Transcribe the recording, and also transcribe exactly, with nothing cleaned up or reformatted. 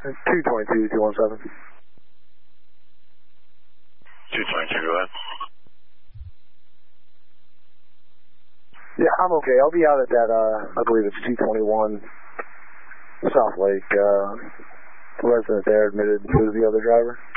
two twenty-two, two one seven. two twenty-two, go ahead. Yeah, I'm okay. I'll be out at that, uh, I believe it's two twenty-one South Lake. Uh, the resident there admitted it was the other driver.